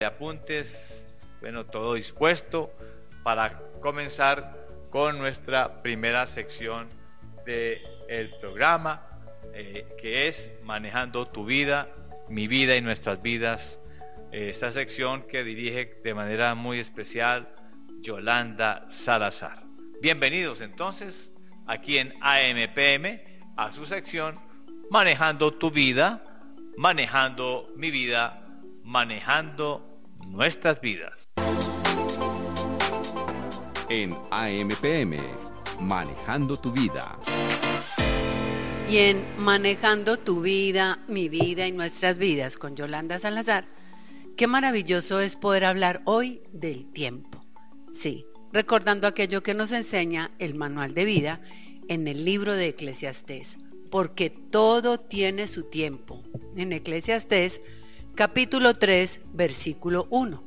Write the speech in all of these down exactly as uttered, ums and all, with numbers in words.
de apuntes, bueno, todo dispuesto para comenzar con nuestra primera sección del programa, eh, que es Manejando tu vida, mi vida y nuestras vidas. Eh, esta sección que dirige de manera muy especial Yolanda Salazar. Bienvenidos entonces aquí en A M P M a su sección Manejando tu vida, manejando mi vida, manejando nuestras vidas. En A M P M, Manejando tu vida. Y en Manejando tu vida, mi vida y nuestras vidas con Yolanda Salazar, qué maravilloso es poder hablar hoy del tiempo. Sí, recordando aquello que nos enseña el manual de vida en el libro de Eclesiastés, porque todo tiene su tiempo. En Eclesiastés, capítulo tres, versículo uno.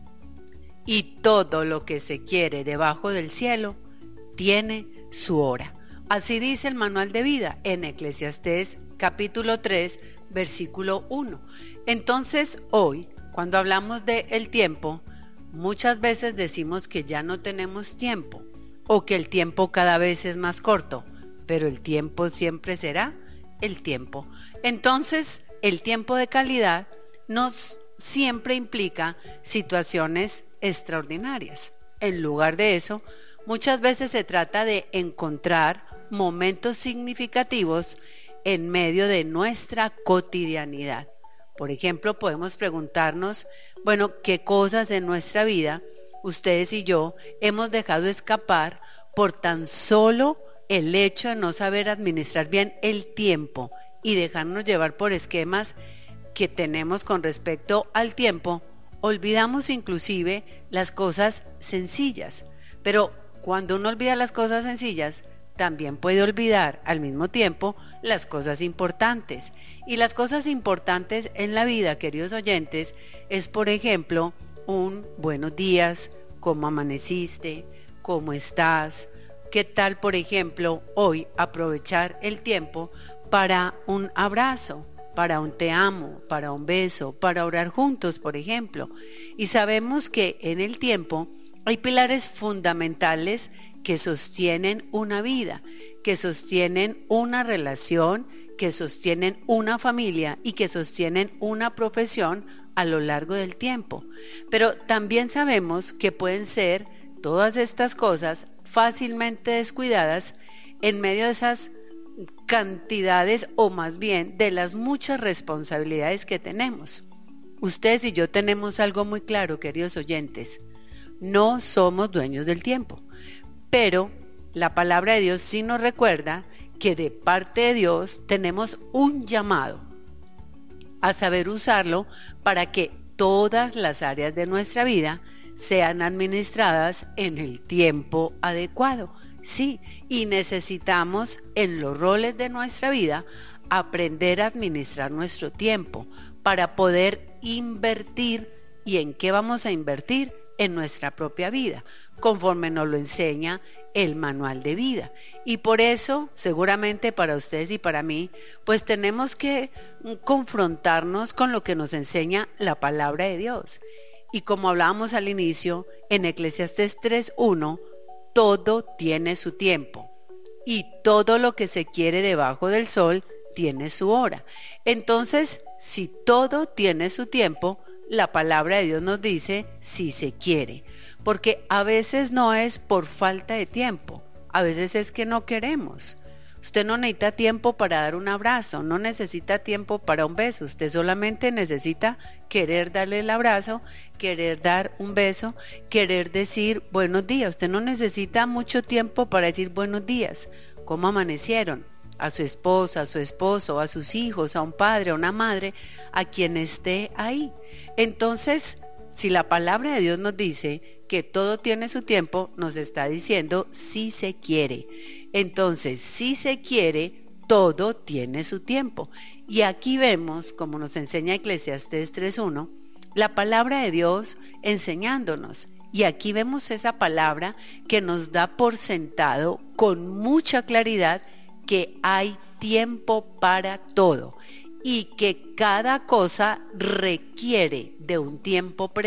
Y todo lo que se quiere debajo del cielo tiene su hora. Así dice el manual de vida en Eclesiastés, capítulo tres, versículo uno. Entonces, hoy, cuando hablamos de el tiempo, muchas veces decimos que ya no tenemos tiempo o que el tiempo cada vez es más corto, pero el tiempo siempre será el tiempo. Entonces, el tiempo de calidad nos siempre implica situaciones extraordinarias. En lugar de eso, muchas veces se trata de encontrar momentos significativos en medio de nuestra cotidianidad. Por ejemplo, podemos preguntarnos, bueno, ¿qué cosas en nuestra vida ustedes y yo hemos dejado escapar por tan solo el hecho de no saber administrar bien el tiempo y dejarnos llevar por esquemas que tenemos con respecto al tiempo? Olvidamos inclusive las cosas sencillas, pero cuando uno olvida las cosas sencillas, también puede olvidar al mismo tiempo las cosas importantes. Y las cosas importantes en la vida, queridos oyentes, es por ejemplo un buenos días, cómo amaneciste, cómo estás, qué tal por ejemplo hoy aprovechar el tiempo para un abrazo, para un te amo, para un beso, para orar juntos, por ejemplo. Y sabemos que en el tiempo hay pilares fundamentales que sostienen una vida, que sostienen una relación, que sostienen una familia y que sostienen una profesión a lo largo del tiempo. Pero también sabemos que pueden ser todas estas cosas fácilmente descuidadas en medio de esas cantidades o más bien de las muchas responsabilidades que tenemos. Ustedes y yo tenemos algo muy claro, queridos oyentes. No somos dueños del tiempo, pero la palabra de Dios sí nos recuerda que de parte de Dios tenemos un llamado a saber usarlo para que todas las áreas de nuestra vida sean administradas en el tiempo adecuado. Sí, y necesitamos en los roles de nuestra vida aprender a administrar nuestro tiempo para poder invertir. ¿Y en qué vamos a invertir? En nuestra propia vida, conforme nos lo enseña el manual de vida. Y por eso, seguramente para ustedes y para mí, pues tenemos que confrontarnos con lo que nos enseña la palabra de Dios. Y como hablábamos al inicio, en Eclesiastés tres uno, todo tiene su tiempo y todo lo que se quiere debajo del sol tiene su hora. Entonces, si todo tiene su tiempo, la palabra de Dios nos dice si se quiere, porque a veces no es por falta de tiempo, a veces es que no queremos. Usted no necesita tiempo para dar un abrazo, no necesita tiempo para un beso, usted solamente necesita querer darle el abrazo, querer dar un beso, querer decir buenos días. Usted no necesita mucho tiempo para decir buenos días, ¿cómo amanecieron? A su esposa, a su esposo, a sus hijos, a un padre, a una madre, a quien esté ahí. Entonces, si la palabra de Dios nos dice que todo tiene su tiempo, nos está diciendo si se quiere. Entonces, si se quiere, todo tiene su tiempo. Y aquí vemos, como nos enseña Eclesiastés tres uno, la palabra de Dios enseñándonos. Y aquí vemos esa palabra que nos da por sentado con mucha claridad que hay tiempo para todo. y que cada cosa requiere de un tiempo preciso